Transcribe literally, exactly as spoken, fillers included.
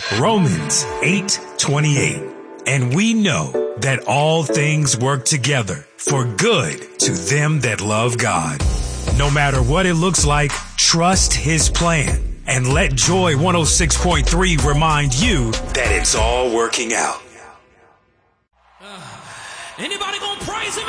Romans eight twenty-eight. And we know that all things work together for good to them that love God. No matter what it looks like, trust his plan. And let Joy one oh six point three remind you that it's all working out. Uh, anybody gonna praise him?